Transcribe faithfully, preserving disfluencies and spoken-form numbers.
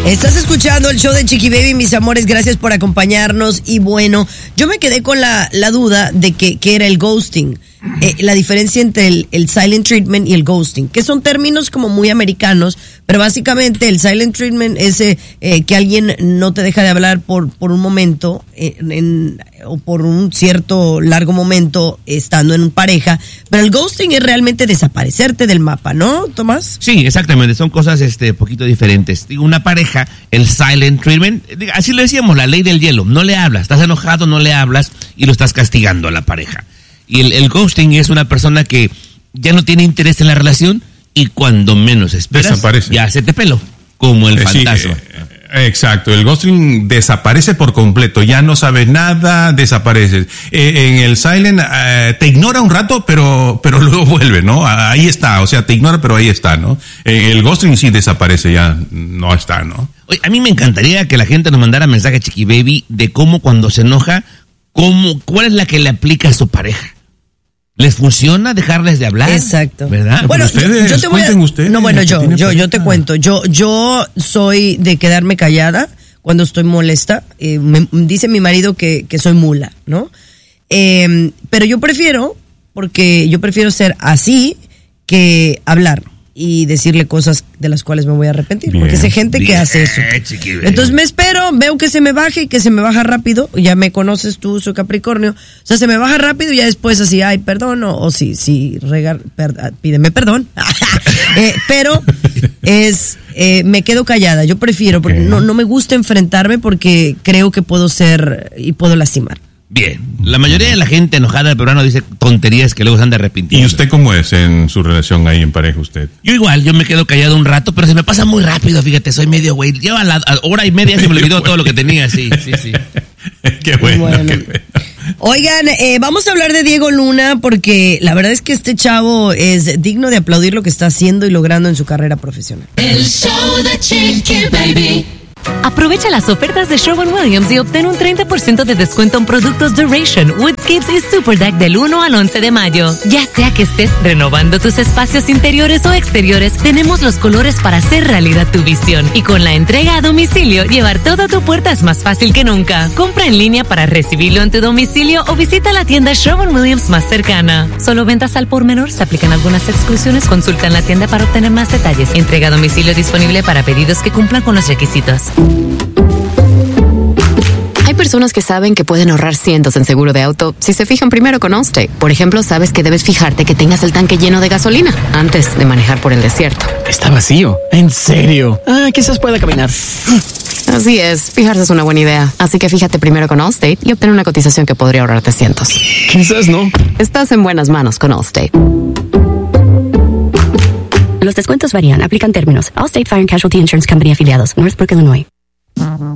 Estás escuchando el show de Chiqui Baby, mis amores, gracias por acompañarnos. Y bueno, yo me quedé con la, la duda de que, que era el ghosting. Eh, la diferencia entre el, el silent treatment y el ghosting, que son términos como muy americanos, pero básicamente el silent treatment es eh, eh, que alguien no te deja de hablar por, por un momento eh, en, o por un cierto largo momento estando en pareja, pero el ghosting es realmente desaparecerte del mapa, ¿no, Tomás? Sí, exactamente, son cosas este poquito diferentes. Digo, una pareja, el silent treatment, así lo decíamos, la ley del hielo, no le hablas, estás enojado, no le hablas y lo estás castigando a la pareja. Y el, el ghosting es una persona que ya no tiene interés en la relación y cuando menos esperas, desaparece. Ya se te peló, como el eh, fantasma. Sí, eh, exacto, el ghosting desaparece por completo, ya no sabes nada, desapareces. Eh, en el silent eh, te ignora un rato, pero pero luego vuelve, ¿no? Ahí está, o sea, te ignora, pero ahí está, ¿no? Eh, el ghosting sí desaparece, ya no está, ¿no? Oye, a mí me encantaría que la gente nos mandara mensaje, Chiqui Baby, de cómo cuando se enoja, cómo, cuál es la que le aplica a su pareja. ¿Les funciona dejarles de hablar? Exacto. ¿Verdad? Bueno, ustedes, yo te voy a, ustedes, no, bueno, yo, yo, yo te cuento. Yo, yo soy de quedarme callada cuando estoy molesta. Eh, me, dice mi marido que, que soy mula, ¿no? Eh, pero yo prefiero, porque yo prefiero ser así que hablar y decirle cosas de las cuales me voy a arrepentir. Bien, porque sé gente bien, que hace eso. Entonces me espero, veo que se me baje y que se me baja rápido. Ya me conoces tú, soy Capricornio. O sea, se me baja rápido y ya después así, ay, perdón, o, o sí, sí, regar, per, pídeme perdón. eh, pero es, eh, me quedo callada. Yo prefiero, porque no, no me gusta enfrentarme porque creo que puedo ser y puedo lastimar. Bien, la mayoría de la gente enojada del peruano dice tonterías que luego se han de arrepentir. ¿Y usted cómo es en su relación ahí en pareja usted? Yo igual, yo me quedo callado un rato, pero se me pasa muy rápido, fíjate, soy medio güey. Lleva la a hora y media se me olvidó todo lo que tenía, sí, sí, sí. Qué bueno, bueno. Qué bueno. Oigan, eh, vamos a hablar de Diego Luna porque la verdad es que este chavo es digno de aplaudir lo que está haciendo y logrando en su carrera profesional. El show de Chiqui Baby. Aprovecha las ofertas de Sherwin-Williams y obtén un treinta por ciento de descuento en productos Duration, Woodscapes y Super Deck del uno al once de mayo. Ya sea que estés renovando tus espacios interiores o exteriores, tenemos los colores para hacer realidad tu visión. Y con la entrega a domicilio, llevar todo a tu puerta es más fácil que nunca. Compra en línea para recibirlo en tu domicilio o visita la tienda Sherwin-Williams más cercana. Solo ventas al por menor, se aplican algunas exclusiones. Consulta en la tienda para obtener más detalles. Entrega a domicilio disponible para pedidos que cumplan con los requisitos. Hay personas que saben que pueden ahorrar cientos en seguro de auto si se fijan primero con Allstate. Por ejemplo, sabes que debes fijarte que tengas el tanque lleno de gasolina antes de manejar por el desierto. Está vacío. ¿En serio? Ah, quizás pueda caminar. Así es, fijarse es una buena idea. Así que fíjate primero con Allstate y obtén una cotización que podría ahorrarte cientos. Quizás no. Estás en buenas manos con Allstate. Los descuentos varían. Aplican términos. Allstate Fire and Casualty Insurance Company afiliados. Northbrook, Illinois.